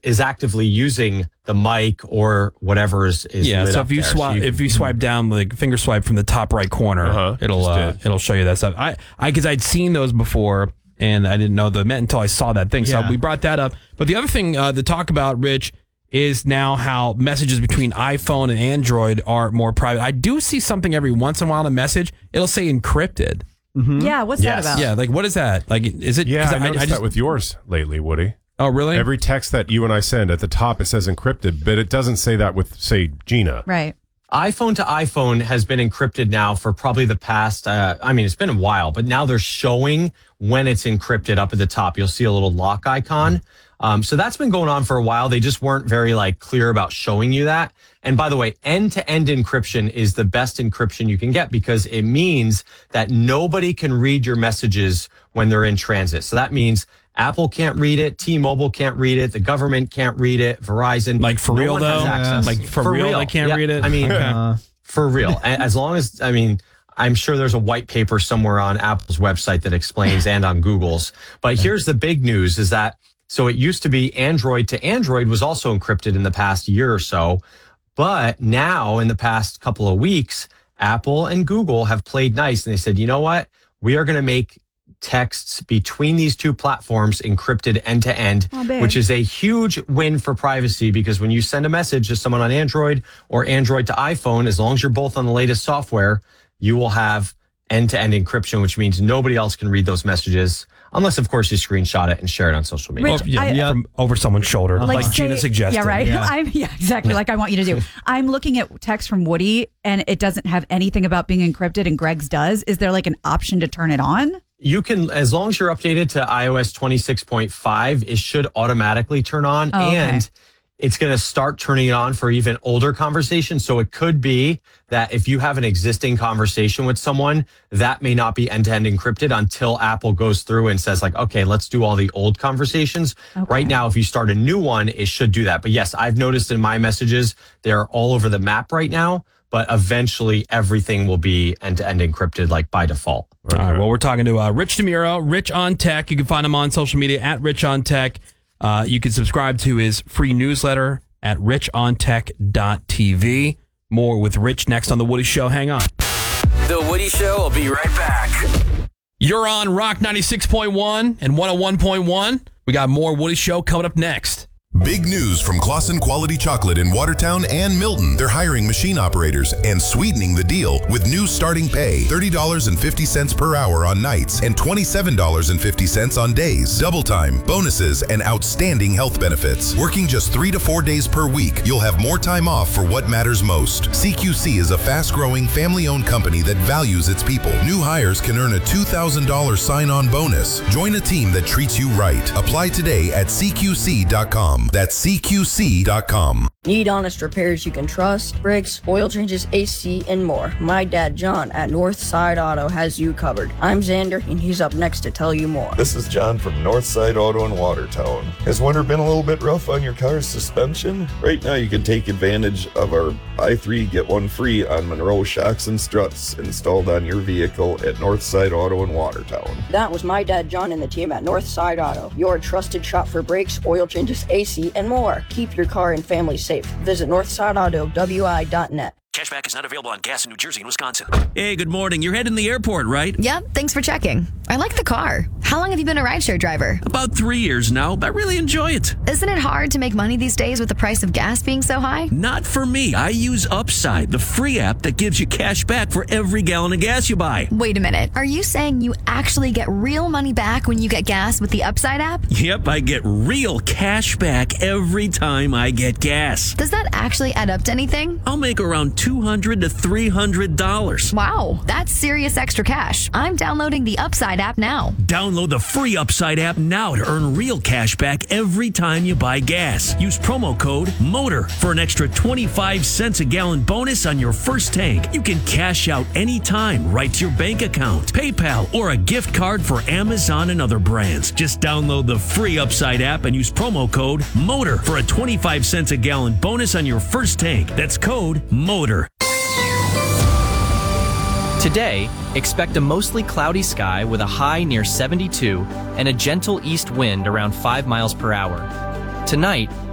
is actively using the mic or whatever is lit so up if you there. swipe, if you swipe down, like finger swipe from the top right corner, it'll show you that stuff. Because I'd seen those before and I didn't know the meant until I saw that thing. So we brought that up. But the other thing to talk about, Rich, is now how messages between iPhone and Android are more private. I do see something every once in a while in a message. It'll say encrypted. Mm-hmm. Yeah, what's that about? Yeah, like what is that? Like, is it? Yeah, I noticed that with yours lately, Woody. Oh, really? Every text that you and I send at the top, it says encrypted, but it doesn't say that with, say, Gina. Right. iPhone to iPhone has been encrypted now for probably the past, it's been a while, but now they're showing when it's encrypted up at the top. You'll see a little lock icon. So that's been going on for a while. They just weren't very clear about showing you that. And by the way, end-to-end encryption is the best encryption you can get because it means that nobody can read your messages when they're in transit. So that means Apple can't read it, T-Mobile can't read it, the government can't read it, Verizon. Like for real though? Like for real they can't read it? I mean, for real. As long as, I'm sure there's a white paper somewhere on Apple's website that explains and on Google's. But here's the big news is that, so it used to be Android to Android was also encrypted in the past year or so. But now in the past couple of weeks, Apple and Google have played nice and they said, you know what? We are going to make texts between these two platforms encrypted end to end, which is a huge win for privacy because when you send a message to someone on Android or Android to iPhone, as long as you're both on the latest software, you will have end-to-end encryption, which means nobody else can read those messages unless, of course, you screenshot it and share it on social media. Rich, from over someone's shoulder, like Gina suggested. Yeah, right. Yeah, exactly. Like I want you to do. I'm looking at text from Woody, and it doesn't have anything about being encrypted, and Greg's does. Is there an option to turn it on? You can, as long as you're updated to iOS 26.5, it should automatically turn on. And it's going to start turning it on for even older conversations. So it could be that if you have an existing conversation with someone, that may not be end-to-end encrypted until Apple goes through and says okay, let's do all the old conversations. Right now, if you start a new one, it should do that. But yes, I've noticed in my messages, they're all over the map right now. But eventually, everything will be end-to-end encrypted by default. All right. Well, we're talking to Rich DeMuro, Rich on Tech. You can find him on social media at Rich on Tech. You can subscribe to his free newsletter at richontech.tv. More with Rich next on The Woody Show. Hang on. The Woody Show will be right back. You're on Rock 96.1 and 101.1. We got more Woody Show coming up next. Big news from Claussen Quality Chocolate in Watertown and Milton. They're hiring machine operators and sweetening the deal with new starting pay, $30.50 per hour on nights and $27.50 on days. Double time, bonuses, and outstanding health benefits. Working just 3 to 4 days per week, you'll have more time off for what matters most. CQC is a fast-growing, family-owned company that values its people. New hires can earn a $2,000 sign-on bonus. Join a team that treats you right. Apply today at CQC.com. That's CQC.com. Need honest repairs you can trust? Brakes, oil changes, AC, and more. My dad, John, at Northside Auto has you covered. I'm Xander, and he's up next to tell you more. This is John from Northside Auto in Watertown. Has winter been a little bit rough on your car's suspension? Right now you can take advantage of our buy 3, get 1 free on Monroe shocks and struts installed on your vehicle at Northside Auto in Watertown. That was my dad, John, and the team at Northside Auto, your trusted shop for brakes, oil changes, AC, and more. Keep your car and family safe. Visit NorthsideAutoWI.net. Cashback is not available on gas in New Jersey and Wisconsin. Hey, good morning. You're heading to the airport, right? Yep, thanks for checking. I like the car. How long have you been a rideshare driver? About 3 years now. I really enjoy it. Isn't it hard to make money these days with the price of gas being so high? Not for me. I use Upside, the free app that gives you cash back for every gallon of gas you buy. Wait a minute. Are you saying you actually get real money back when you get gas with the Upside app? Yep, I get real cash back every time I get gas. Does that actually add up to anything? I'll make around $200 to $300. Wow, that's serious extra cash. I'm downloading the Upside app now. Download the free Upside app now to earn real cash back every time you buy gas. Use promo code MOTOR for an extra 25 cents a gallon bonus on your first tank. You can cash out anytime right to your bank account, PayPal, or a gift card for Amazon and other brands. Just download the free Upside app and use promo code MOTOR for a 25 cents a gallon bonus on your first tank. That's code MOTOR. Today, expect a mostly cloudy sky with a high near 72 and a gentle east wind around 5 miles per hour. Tonight,